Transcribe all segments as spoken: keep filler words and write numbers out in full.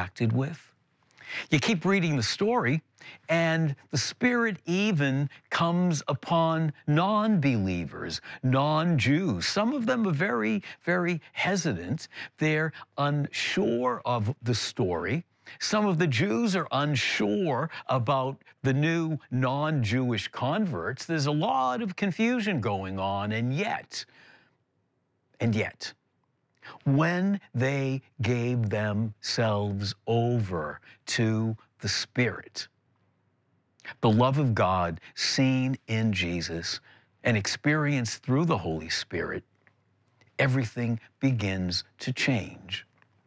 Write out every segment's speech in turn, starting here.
interacted with. You keep reading the story, and the Spirit even comes upon non-believers, non-Jews. Some of them are very, very hesitant. They're unsure of the story. Some of the Jews are unsure about the new non-Jewish converts. There's a lot of confusion going on, and yet, and yet, when they gave themselves over to the Spirit, the love of God seen in Jesus and experienced through the Holy Spirit, everything begins to change.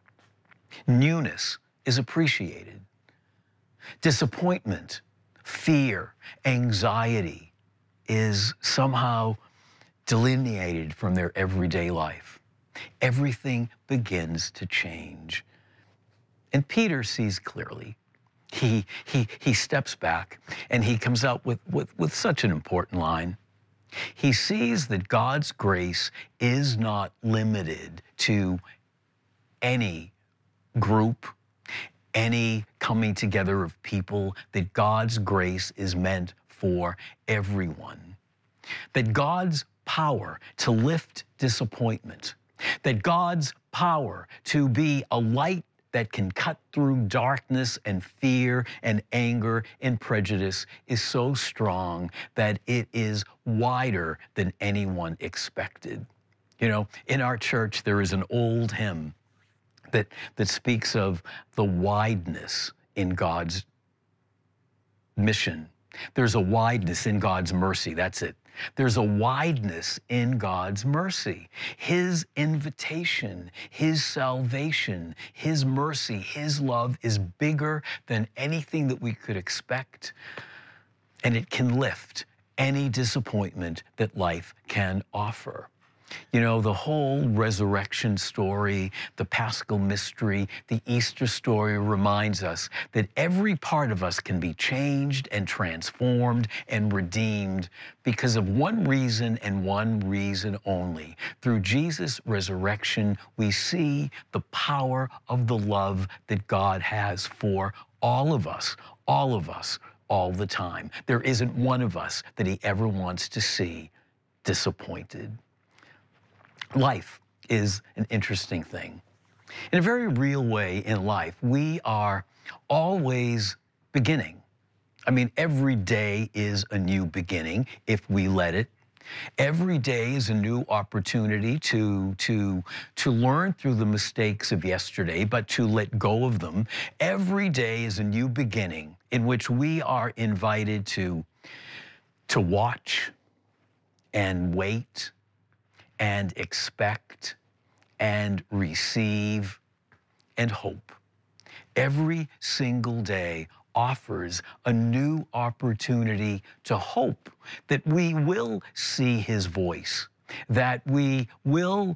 Newness is appreciated. Disappointment, fear, anxiety is somehow delineated from their everyday life. Everything begins to change. And Peter sees clearly. He, he, he steps back and he comes out with, with, with such an important line. He sees that God's grace is not limited to any group, any coming together of people, that God's grace is meant for everyone. That God's power to lift disappointment, that God's power to be a light that can cut through darkness and fear and anger and prejudice is so strong that it is wider than anyone expected. You know, in our church, there is an old hymn that, that speaks of the wideness in God's mission. There's a wideness in God's mercy. That's it. There's a wideness in God's mercy. His invitation, His salvation, His mercy, His love is bigger than anything that we could expect, and it can lift any disappointment that life can offer. You know, the whole resurrection story, the Paschal mystery, the Easter story reminds us that every part of us can be changed and transformed and redeemed because of one reason and one reason only. Through Jesus' resurrection, we see the power of the love that God has for all of us, all of us, all the time. There isn't one of us that He ever wants to see disappointed. Life is an interesting thing. In a very real way in life, we are always beginning. I mean, every day is a new beginning if we let it. Every day is a new opportunity to, to, to learn through the mistakes of yesterday, but to let go of them. Every day is a new beginning in which we are invited to, to watch and wait and expect and receive and hope. Every single day offers a new opportunity to hope that we will see His voice, that we will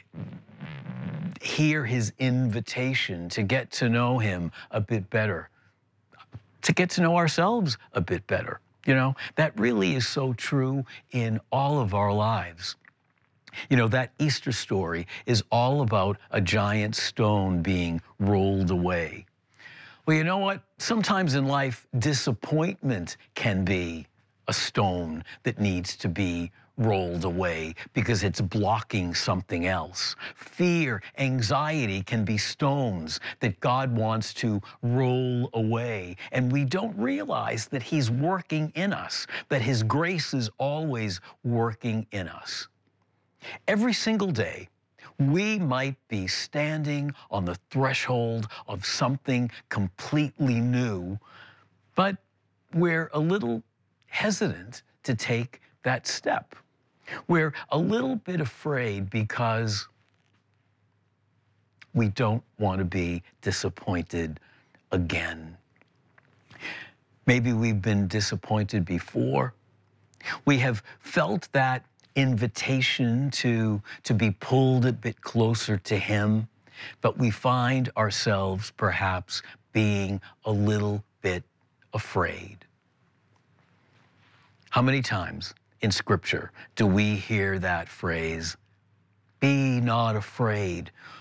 hear His invitation to get to know Him a bit better, to get to know ourselves a bit better. You know, that really is so true in all of our lives. You know, that Easter story is all about a giant stone being rolled away. Well, you know what? Sometimes in life, disappointment can be a stone that needs to be rolled away because it's blocking something else. Fear, anxiety can be stones that God wants to roll away. And we don't realize that He's working in us, that His grace is always working in us. Every single day, we might be standing on the threshold of something completely new, but we're a little hesitant to take that step. We're a little bit afraid because we don't want to be disappointed again. Maybe we've been disappointed before. We have felt that invitation to, to be pulled a bit closer to Him, but we find ourselves perhaps being a little bit afraid. How many times in Scripture do we hear that phrase, "Be not afraid"?